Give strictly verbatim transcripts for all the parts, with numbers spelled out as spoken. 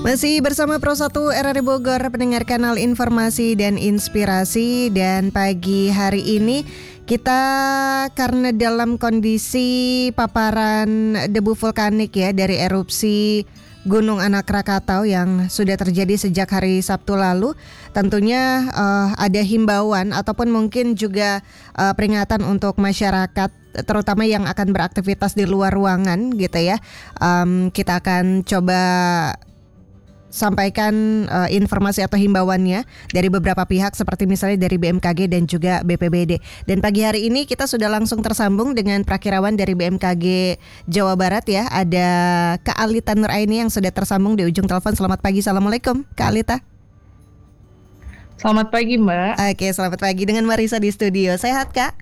Masih bersama Pro satu R R I Bogor, pendengar kanal informasi dan inspirasi. Dan pagi hari ini kita karena dalam kondisi paparan debu vulkanik ya dari erupsi Gunung Anak Rakatau yang sudah terjadi sejak hari Sabtu lalu, tentunya uh, ada himbauan ataupun mungkin juga uh, peringatan untuk masyarakat, terutama yang akan beraktivitas di luar ruangan gitu ya. Um, kita akan coba sampaikan uh, informasi atau himbauannya dari beberapa pihak seperti misalnya dari B M K G dan juga B P B D. Dan pagi hari ini kita sudah langsung tersambung dengan prakirawan dari B M K G Jawa Barat ya. Ada Kak Alita Nuraini yang sudah tersambung di ujung telepon. Selamat pagi, Assalamualaikum Kak Alita. Selamat pagi Mbak. Oke, selamat pagi, dengan Marisa di studio. Sehat Kak?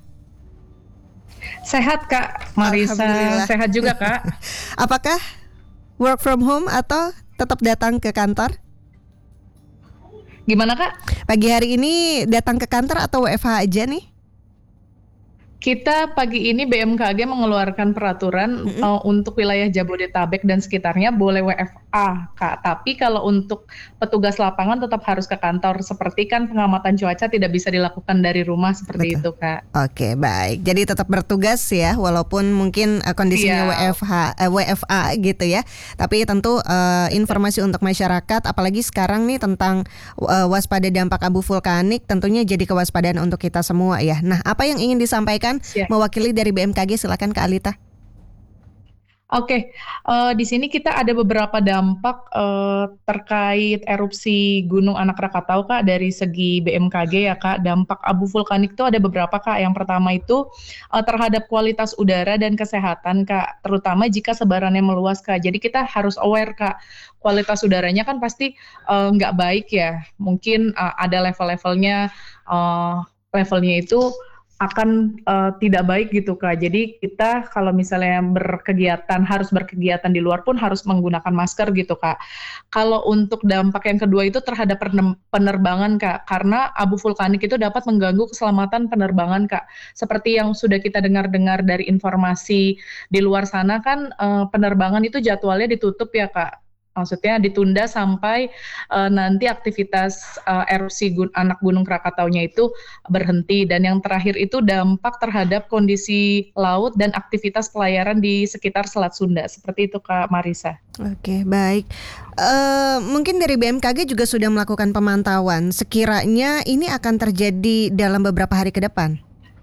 Sehat Kak Marisa, sehat juga Kak. Apakah work from home atau tetap datang ke kantor? Gimana Kak? Pagi hari ini datang ke kantor atau W F H aja nih? Kita pagi ini B M K G mengeluarkan peraturan mm-hmm. uh, untuk wilayah Jabodetabek dan sekitarnya boleh W F A Kak. Tapi kalau untuk petugas lapangan tetap harus ke kantor. Seperti kan pengamatan cuaca tidak bisa dilakukan dari rumah seperti Betul. Itu Kak. Oke, baik. Jadi tetap bertugas ya, walaupun mungkin uh, kondisinya yeah. W F H, uh, W F A gitu ya. Tapi tentu uh, informasi untuk masyarakat, apalagi sekarang nih tentang uh, waspada dampak abu vulkanik, tentunya jadi kewaspadaan untuk kita semua ya. Nah, apa yang ingin disampaikan Ya. mewakili dari B M K G, silakan Kak Alita. Oke, uh, di sini kita ada beberapa dampak uh, terkait erupsi Gunung Anak Rakatau Kak dari segi B M K G ya Kak. Dampak abu vulkanik itu ada beberapa Kak. Yang pertama itu uh, terhadap kualitas udara dan kesehatan Kak, terutama jika sebarannya meluas Kak. Jadi kita harus aware Kak, kualitas udaranya kan pasti uh, nggak baik ya. Mungkin uh, ada level-levelnya, uh, levelnya itu akan uh, tidak baik gitu Kak. Jadi kita kalau misalnya berkegiatan, harus berkegiatan di luar pun harus menggunakan masker gitu Kak. Kalau untuk dampak yang kedua itu terhadap penerbangan Kak, karena abu vulkanik itu dapat mengganggu keselamatan penerbangan Kak. Seperti yang sudah kita dengar-dengar dari informasi di luar sana kan, uh, penerbangan itu jadwalnya ditutup ya Kak. Maksudnya ditunda sampai uh, nanti aktivitas uh, erupsi gun- anak Gunung Krakataunya itu berhenti. Dan yang terakhir itu dampak terhadap kondisi laut dan aktivitas pelayaran di sekitar Selat Sunda. Seperti itu Kak Marisa. Oke, baik. Uh, mungkin dari B M K G juga sudah melakukan pemantauan. Sekiranya ini akan terjadi dalam beberapa hari ke depan?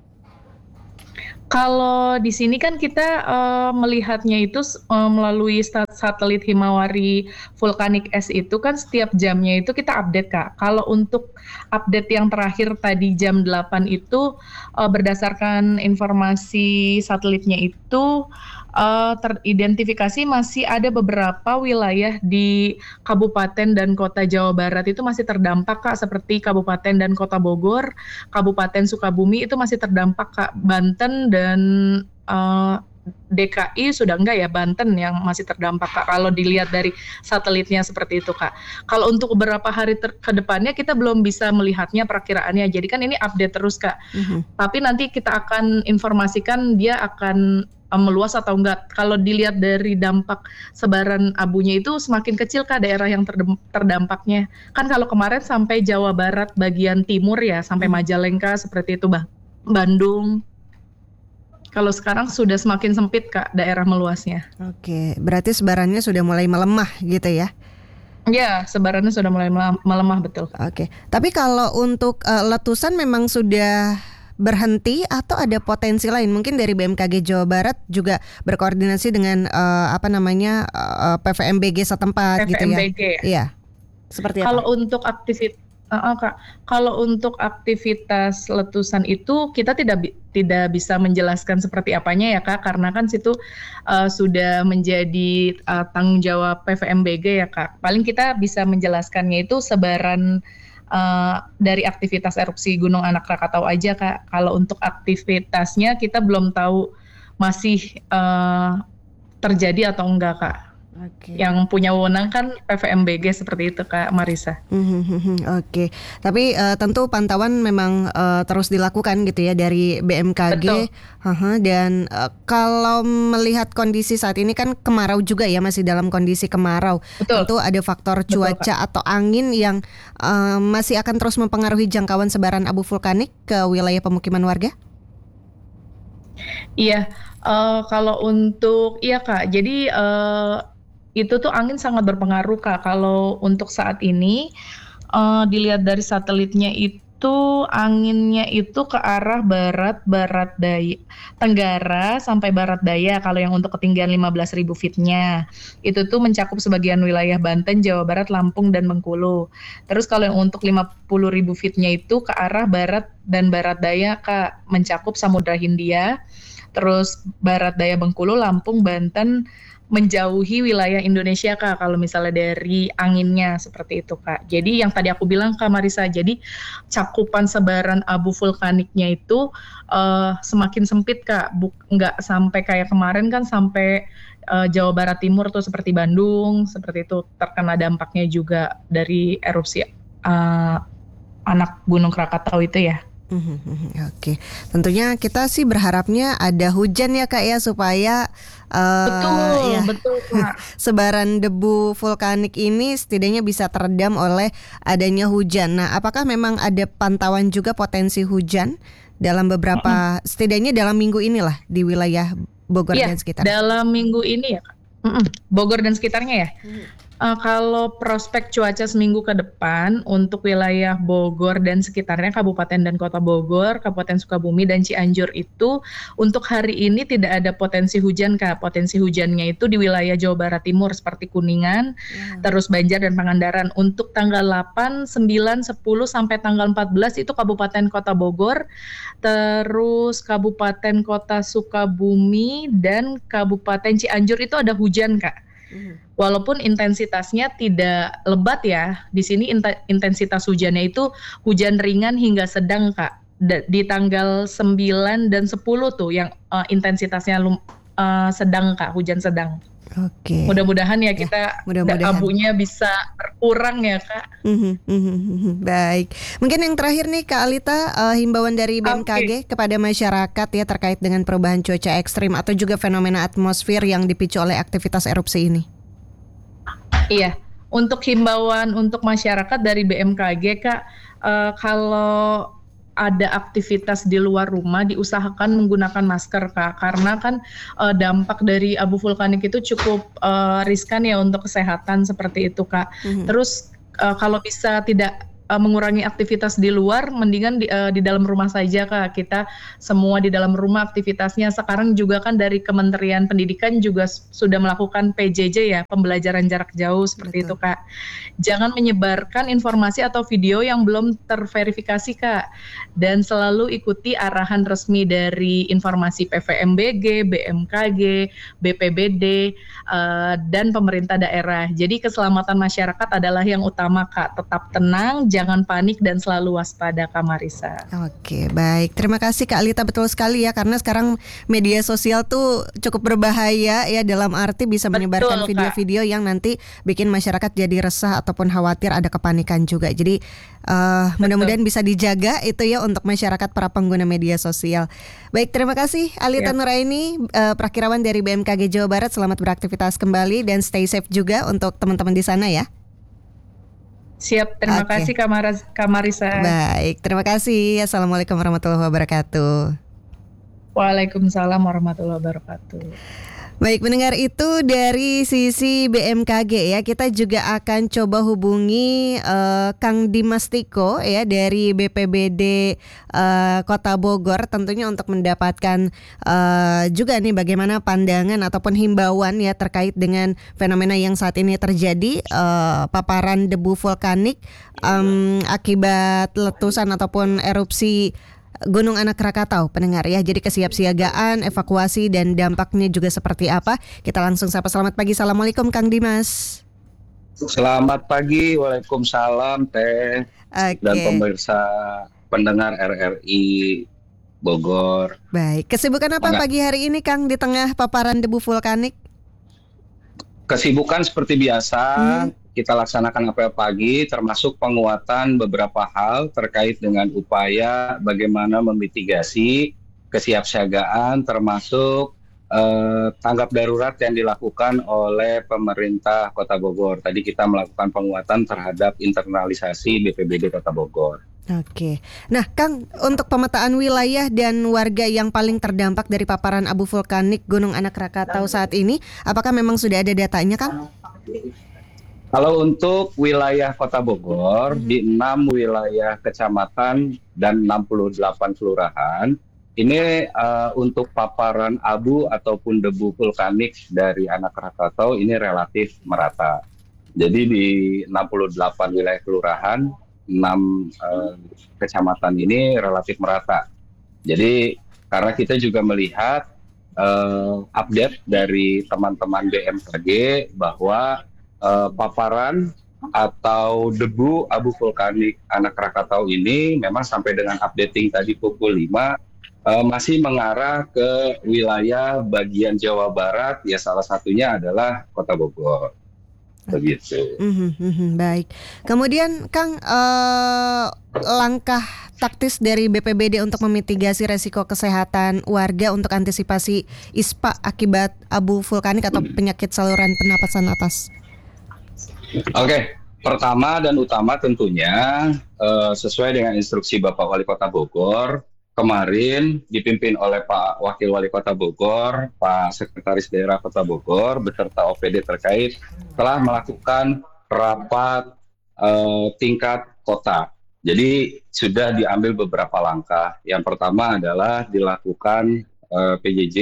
Kalau di sini kan kita uh, melihatnya itu uh, melalui sat- satelit Himawari Volcanic Ash itu kan setiap jamnya itu kita update Kak. Kalau untuk update yang terakhir tadi jam delapan itu uh, berdasarkan informasi satelitnya itu uh, teridentifikasi masih ada beberapa wilayah di Kabupaten dan Kota Jawa Barat itu masih terdampak Kak, seperti Kabupaten dan Kota Bogor, Kabupaten Sukabumi itu masih terdampak Kak, Banten dan dan uh, D K I sudah enggak ya, Banten yang masih terdampak Kak, kalau dilihat dari satelitnya seperti itu Kak. Kalau untuk beberapa hari ter- ke depannya kita belum bisa melihatnya perakiraannya, jadi kan ini update terus Kak. Mm-hmm. Tapi nanti kita akan informasikan dia akan uh, meluas atau enggak. Kalau dilihat dari dampak sebaran abunya itu semakin kecil Kak daerah yang terdem- terdampaknya. Kan kalau kemarin sampai Jawa Barat bagian timur ya, sampai mm-hmm. Majalengka seperti itu Bang, Bandung. Kalau sekarang sudah semakin sempit Kak daerah meluasnya. Oke, berarti sebarannya sudah mulai melemah gitu ya? Ya, sebarannya sudah mulai melemah, betul. Oke, tapi kalau untuk uh, letusan memang sudah berhenti atau ada potensi lain? Mungkin dari B M K G Jawa Barat juga berkoordinasi dengan uh, apa namanya uh, P V M B G setempat P V M B G, gitu ya? Iya. Seperti apa? Kalau untuk aktivitas Uh, uh, Kak, kalau untuk aktivitas letusan itu kita tidak bi- tidak bisa menjelaskan seperti apanya ya Kak, karena kan situ uh, sudah menjadi uh, tanggung jawab P V M B G ya Kak. Paling kita bisa menjelaskannya itu sebaran uh, dari aktivitas erupsi Gunung Anak Rakatau aja Kak. Kalau untuk aktivitasnya kita belum tahu masih uh, terjadi atau enggak Kak. Oke. Yang punya wewenang kan P V M B G seperti itu Kak Marisa. Mhm, Oke, tapi eh, tentu pantauan memang eh, terus dilakukan gitu ya dari B M K G. Betul, Haha, dan eh, kalau melihat kondisi saat ini kan kemarau juga ya, masih dalam kondisi kemarau. betul, Tentu ada faktor betul Kak. cuaca atau angin yang eh, masih akan terus mempengaruhi jangkauan sebaran abu vulkanik ke wilayah pemukiman warga. Iya, eh, kalau untuk iya Kak, jadi eh, itu tuh angin sangat berpengaruh Kak. Kalau untuk saat ini eh, dilihat dari satelitnya itu anginnya itu ke arah barat barat daya tenggara sampai barat daya. Kalau yang untuk ketinggian lima belas ribu feet-nya itu tuh mencakup sebagian wilayah Banten, Jawa Barat, Lampung dan Bengkulu. Terus kalau yang untuk lima puluh ribu feet-nya itu ke arah barat dan barat daya Kak, mencakup Samudra Hindia. Terus barat daya Bengkulu, Lampung, Banten, menjauhi wilayah Indonesia Kak, kalau misalnya dari anginnya seperti itu Kak. Jadi yang tadi aku bilang Kak Marisa, jadi cakupan sebaran abu vulkaniknya itu uh, semakin sempit Kak, Buk, nggak sampai kayak kemarin kan sampai uh, Jawa Barat Timur tuh seperti Bandung, seperti itu terkena dampaknya juga dari erupsi uh, anak Gunung Krakatau itu ya. Mhm, mhm, Oke, tentunya kita sih berharapnya ada hujan ya Kak ya, supaya eh Betul, ya betul Kak. sebaran debu vulkanik ini setidaknya bisa teredam oleh adanya hujan. Nah, apakah memang ada pantauan juga potensi hujan dalam Mm-mm. beberapa, setidaknya dalam minggu inilah di wilayah Bogor Iya, dan sekitarnya? dalam minggu ini ya Kak. Mm-mm. Bogor dan sekitarnya ya. Mhm. Eh, kalau prospek cuaca seminggu ke depan untuk wilayah Bogor dan sekitarnya, Kabupaten dan Kota Bogor, Kabupaten Sukabumi dan Cianjur itu untuk hari ini tidak ada potensi hujan Kak. Potensi hujannya itu di wilayah Jawa Barat Timur seperti Kuningan, Wow. terus Banjar dan Pangandaran. Untuk tanggal delapan, sembilan, sepuluh sampai tanggal empat belas itu Kabupaten Kota Bogor, terus Kabupaten Kota Sukabumi dan Kabupaten Cianjur itu ada hujan Kak. Mhm. Walaupun intensitasnya tidak lebat ya, di sini intensitas hujannya itu hujan ringan hingga sedang Kak. Di tanggal sembilan dan sepuluh tuh yang uh, intensitasnya lum- uh, sedang Kak, hujan sedang. Oke. Mudah-mudahan ya Ya, kita mudah-mudahan. abunya bisa berkurang ya Kak. Mhm, mhm, mhm. Baik, mungkin yang terakhir nih Kak Alita, eh, himbauan dari B M K G Oke. kepada masyarakat ya terkait dengan perubahan cuaca ekstrim atau juga fenomena atmosfer yang dipicu oleh aktivitas erupsi ini. Iya, untuk himbauan untuk masyarakat dari B M K G Kak, eh, kalau ada aktivitas di luar rumah diusahakan menggunakan masker Kak, karena kan eh, dampak dari abu vulkanik itu cukup eh, riskan ya untuk kesehatan seperti itu Kak. Mhm. Terus eh, kalau bisa tidak eh, mengurangi aktivitas di luar, mendingan di, eh, di dalam rumah saja Kak. Kita semua di dalam rumah aktivitasnya. Sekarang juga kan dari Kementerian Pendidikan juga s- sudah melakukan P J J ya, pembelajaran jarak jauh seperti itu Betul. Kak. Jangan menyebarkan informasi atau video yang belum terverifikasi Kak. Dan selalu ikuti arahan resmi dari informasi P V M B G, B M K G, B P B D, eh, dan pemerintah daerah. Jadi keselamatan masyarakat adalah yang utama Kak. Tetap tenang, jangan panik dan selalu waspada Kak Marisa. Oke, baik. Terima kasih Kak Alita, betul sekali ya, karena sekarang media sosial tuh cukup berbahaya ya, dalam arti bisa menyebarkan Betul Kak. video-video yang nanti bikin masyarakat jadi resah ataupun khawatir, ada kepanikan juga. Jadi eh, mudah-mudahan bisa dijaga itu ya untuk masyarakat para pengguna media sosial. Baik, terima kasih Alita Siap. Nuraini, eh, Prakirawan dari B M K G Jawa Barat. Selamat beraktivitas kembali dan stay safe juga untuk teman-teman di sana ya. Siap, terima Oke. kasih Kak Maras- Kak Marisa. Baik, terima kasih. Assalamualaikum warahmatullahi wabarakatuh. Waalaikumsalam warahmatullahi wabarakatuh. Baik, mendengar itu dari sisi B M K G ya, kita juga akan coba hubungi eh, Kang Dimas Tiko ya dari B P B D eh, Kota Bogor, tentunya untuk mendapatkan eh, juga nih bagaimana pandangan ataupun himbauan ya terkait dengan fenomena yang saat ini terjadi, eh, paparan debu vulkanik em, akibat letusan ataupun erupsi Gunung Anak Krakatau, pendengar ya. Jadi kesiapsiagaan, evakuasi dan dampaknya juga seperti apa? Kita langsung sapa. Selamat pagi, assalamualaikum Kang Dimas. Selamat pagi, waalaikumsalam Teh dan Oke, pemirsa pendengar R R I Bogor. baik. Kesibukan apa Semangat. pagi hari ini Kang di tengah paparan debu vulkanik? Kesibukan seperti biasa, Hmm. kita laksanakan apel pagi, termasuk penguatan beberapa hal terkait dengan upaya bagaimana memitigasi kesiapsiagaan, termasuk eh, tanggap darurat yang dilakukan oleh pemerintah Kota Bogor. Tadi kita melakukan penguatan terhadap internalisasi B P B D Kota Bogor. Oke. Nah, Kang, untuk pemetaan wilayah dan warga yang paling terdampak dari paparan abu vulkanik Gunung Anak Rakatau saat ini, apakah memang sudah ada datanya, Kang? Kalau untuk wilayah Kota Bogor, Mhm. di enam wilayah kecamatan dan enam puluh delapan kelurahan, ini eh, untuk paparan abu ataupun debu vulkanik dari Anak Rakatau ini relatif merata. Jadi di enam puluh delapan wilayah kelurahan, enam eh, kecamatan ini relatif merata. Jadi karena kita juga melihat eh, update dari teman-teman B M K G bahwa eh, paparan atau debu abu vulkanik Anak Rakatau ini memang sampai dengan updating tadi pukul lima eh, masih mengarah ke wilayah bagian Jawa Barat, ya salah satunya adalah Kota Bogor. Begitu. Mhm, mhm, baik. Kemudian, Kang, eh, langkah taktis dari B P B D untuk memitigasi resiko kesehatan warga untuk antisipasi ispa akibat abu vulkanik atau penyakit saluran pernapasan atas. Oke, pertama dan utama tentunya eh, sesuai dengan instruksi Bapak Wali Kota Bogor, kemarin dipimpin oleh Pak Wakil Wali Kota Bogor, Pak Sekretaris Daerah Kota Bogor, beserta O P D terkait telah melakukan rapat eh, tingkat kota. Jadi sudah diambil beberapa langkah. Yang pertama adalah dilakukan eh, P J J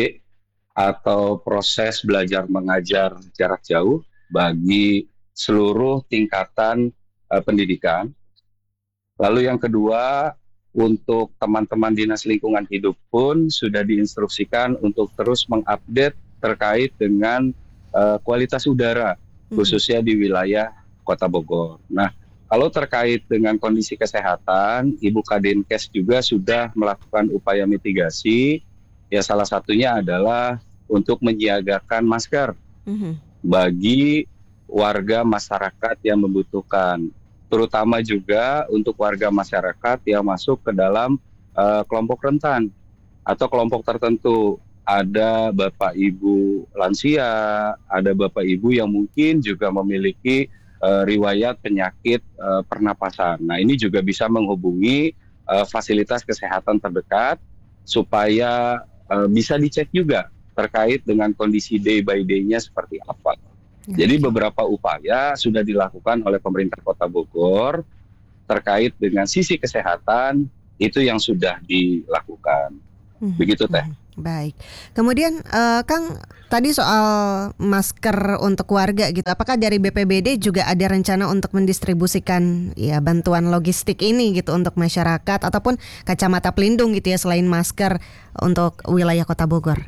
atau proses belajar mengajar jarak jauh bagi seluruh tingkatan uh, pendidikan. Lalu yang kedua, untuk teman-teman Dinas Lingkungan Hidup pun sudah diinstruksikan untuk terus mengupdate terkait dengan uh, kualitas udara, khususnya di wilayah Kota Bogor. Nah, kalau terkait dengan kondisi kesehatan, Ibu Kadinkes juga sudah melakukan upaya mitigasi, ya salah satunya adalah untuk menyiagakan masker Mhm. bagi warga masyarakat yang membutuhkan, terutama juga untuk warga masyarakat yang masuk ke dalam uh, kelompok rentan atau kelompok tertentu. Ada Bapak Ibu lansia, ada Bapak Ibu yang mungkin juga memiliki uh, riwayat penyakit uh, pernapasan. Nah, ini juga bisa menghubungi uh, fasilitas kesehatan terdekat supaya uh, bisa dicek juga terkait dengan kondisi day by day-nya seperti apa. Jadi beberapa upaya sudah dilakukan oleh pemerintah Kota Bogor terkait dengan sisi kesehatan, itu yang sudah dilakukan. Begitu, Teh. Baik. Kemudian eh, Kang, tadi soal masker untuk warga gitu, apakah dari B P B D juga ada rencana untuk mendistribusikan ya bantuan logistik ini gitu untuk masyarakat ataupun kacamata pelindung gitu ya selain masker untuk wilayah Kota Bogor?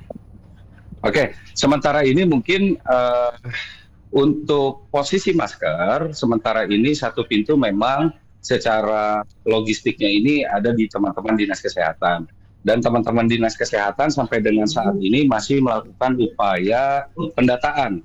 Oke, sementara ini mungkin uh, untuk posisi masker, sementara ini satu pintu memang secara logistiknya ini ada di teman-teman Dinas Kesehatan. Dan teman-teman Dinas Kesehatan sampai dengan saat ini masih melakukan upaya pendataan.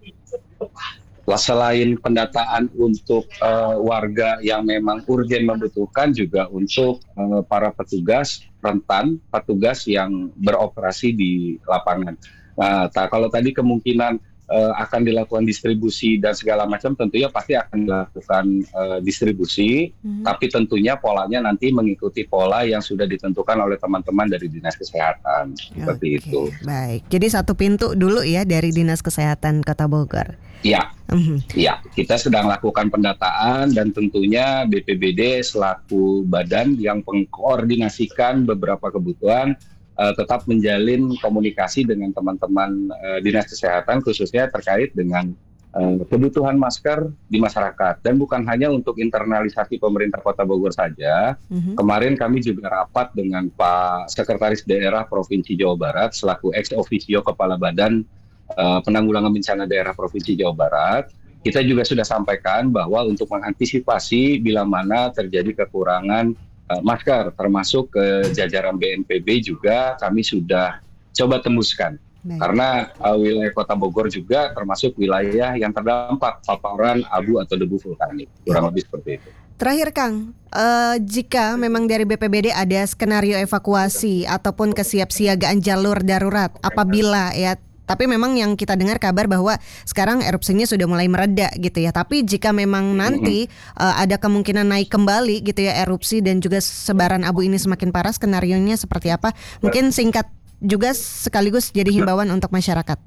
Selain pendataan untuk uh, warga yang memang urgen membutuhkan, juga untuk uh, para petugas rentan, petugas yang beroperasi di lapangan. Nah, ta- kalau tadi kemungkinan uh, akan dilakukan distribusi dan segala macam, tentunya pasti akan dilakukan uh, distribusi, hmm. tapi tentunya polanya nanti mengikuti pola yang sudah ditentukan oleh teman-teman dari Dinas Kesehatan. Seperti Oke, itu. Baik, jadi satu pintu dulu ya dari Dinas Kesehatan Kota Bogor. Iya, Mhm. iya, kita sedang lakukan pendataan dan tentunya B P B D selaku badan yang mengkoordinasikan beberapa kebutuhan Uh, tetap menjalin komunikasi dengan teman-teman uh, Dinas Kesehatan khususnya terkait dengan uh, kebutuhan masker di masyarakat. Dan bukan hanya untuk internalisasi pemerintah Kota Bogor saja. Mm-hmm. Kemarin kami juga rapat dengan Pak Sekretaris Daerah Provinsi Jawa Barat selaku ex officio Kepala Badan uh, Penanggulangan Bencana Daerah Provinsi Jawa Barat. Kita juga sudah sampaikan bahwa untuk mengantisipasi bila mana terjadi kekurangan masker, termasuk ke jajaran B N P B juga kami sudah coba tembuskan Baik. Karena uh, wilayah Kota Bogor juga termasuk wilayah yang terdampak paparan abu atau debu vulkanik, kurang lebih seperti itu. Terakhir Kang, eh, jika memang dari B P B D ada skenario evakuasi ataupun kesiapsiagaan jalur darurat apabila ya, tapi memang yang kita dengar kabar bahwa sekarang erupsinya sudah mulai mereda gitu ya. Tapi jika memang nanti eh, ada kemungkinan naik kembali gitu ya erupsi dan juga sebaran abu ini semakin parah, skenarionya seperti apa? Mungkin singkat juga sekaligus jadi himbauan untuk masyarakat.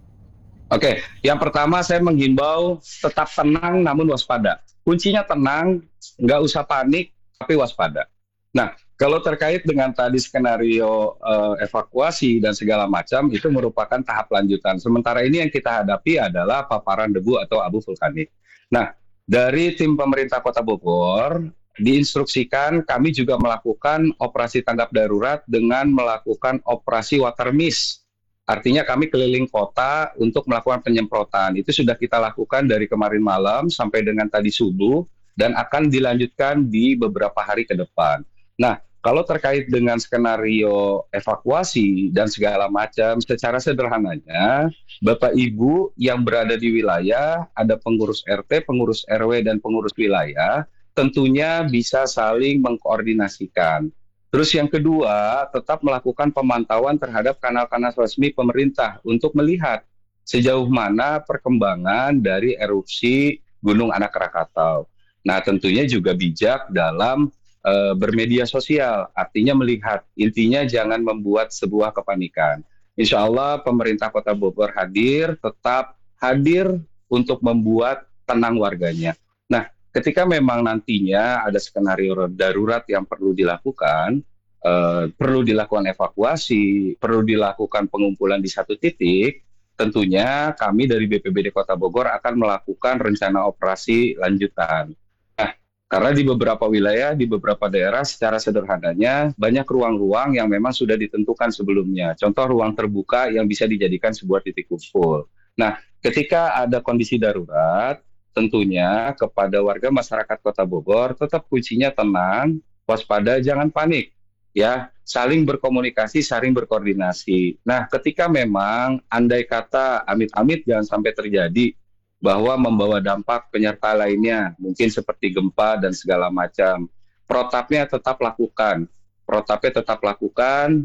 Oke, yang pertama saya menghimbau tetap tenang namun waspada. Kuncinya tenang, nggak usah panik, tapi waspada. Nah, kalau terkait dengan tadi skenario uh, evakuasi dan segala macam, itu merupakan tahap lanjutan. Sementara ini yang kita hadapi adalah paparan debu atau abu vulkanik. Nah, dari tim pemerintah Kota Bogor, diinstruksikan kami juga melakukan operasi tanggap darurat dengan melakukan operasi water mist. Artinya kami keliling kota untuk melakukan penyemprotan. Itu sudah kita lakukan dari kemarin malam sampai dengan tadi subuh dan akan dilanjutkan di beberapa hari ke depan. Nah, kalau terkait dengan skenario evakuasi dan segala macam, secara sederhananya, Bapak Ibu yang berada di wilayah, ada pengurus R T, pengurus R W, dan pengurus wilayah, tentunya bisa saling mengkoordinasikan. Terus yang kedua, tetap melakukan pemantauan terhadap kanal-kanal resmi pemerintah untuk melihat sejauh mana perkembangan dari erupsi Gunung Anak Rakatau. Nah, tentunya juga bijak dalam e, bermedia sosial, artinya melihat, intinya jangan membuat sebuah kepanikan. Insya Allah pemerintah Kota Bogor hadir, tetap hadir untuk membuat tenang warganya. Nah, ketika memang nantinya ada skenario darurat yang perlu dilakukan, eh, perlu dilakukan evakuasi, perlu dilakukan pengumpulan di satu titik, tentunya kami dari B P B D Kota Bogor akan melakukan rencana operasi lanjutan. Nah, karena di beberapa wilayah, di beberapa daerah secara sederhananya banyak ruang-ruang yang memang sudah ditentukan sebelumnya. Contoh ruang terbuka yang bisa dijadikan sebuah titik kumpul. Nah, ketika ada kondisi darurat, tentunya kepada warga masyarakat Kota Bogor tetap kuncinya tenang, waspada, jangan panik. Ya, saling berkomunikasi, saling berkoordinasi. Nah, ketika memang andai kata amit-amit jangan sampai terjadi bahwa membawa dampak penyerta lainnya, mungkin seperti gempa dan segala macam, protapnya tetap lakukan. Protapnya tetap lakukan,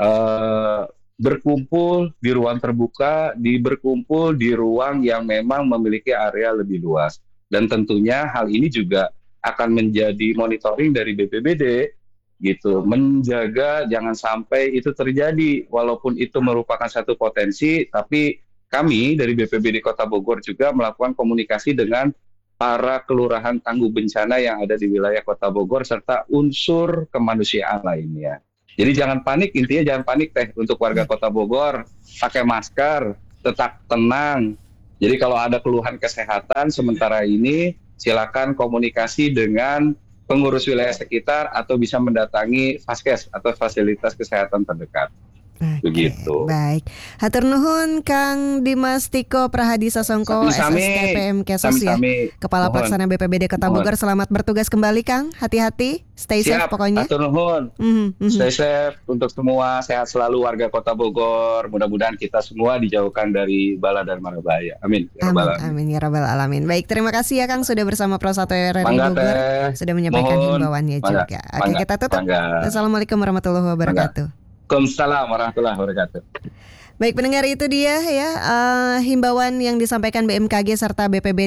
eh, berkumpul di ruang terbuka, di berkumpul di ruang yang memang memiliki area lebih luas. Dan tentunya hal ini juga akan menjadi monitoring dari B P B D, gitu, menjaga jangan sampai itu terjadi. Walaupun itu merupakan satu potensi, tapi kami dari B P B D Kota Bogor juga melakukan komunikasi dengan para kelurahan tangguh bencana yang ada di wilayah Kota Bogor serta unsur kemanusiaan lainnya. Jadi jangan panik, intinya jangan panik teh untuk warga Kota Bogor, pakai masker, tetap tenang. Jadi kalau ada keluhan kesehatan sementara ini silakan komunikasi dengan pengurus wilayah sekitar atau bisa mendatangi Faskes atau fasilitas kesehatan terdekat. Oke, begitu. Baik. Hatur nuhun Kang Dimas Tiko Prahadi Sasongko S S K P M Kesos ya, Kepala Pelaksana B P B D Kota Bogor. Selamat bertugas kembali Kang. Hati-hati, stay safe Siap, pokoknya. Hatur nuhun. Mm-hmm. Stay safe untuk semua, sehat selalu warga Kota Bogor. Mudah-mudahan kita semua dijauhkan dari bala dan mara bahaya. Amin. Ya amin, amin ya rabbal alamin. Baik, terima kasih ya Kang sudah bersama Pro satu R R I Bogor, sudah menyampaikan himbauannya juga. Oke, Mangga. Kita tutup. Mangga. Assalamualaikum warahmatullahi wabarakatuh. Mangga. Waalaikumsalam warahmatullahi wabarakatuh. Baik pendengar, itu dia ya uh, himbauan yang disampaikan B M K G serta B P B D